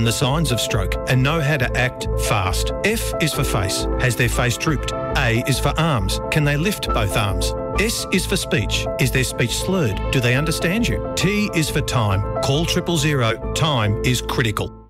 given the signs of stroke and know how to act fast. F is for face. Has their face drooped? A is for arms. Can they lift both arms? S is for speech. Is their speech slurred? Do they understand you? T is for time. Call 000. Time is critical.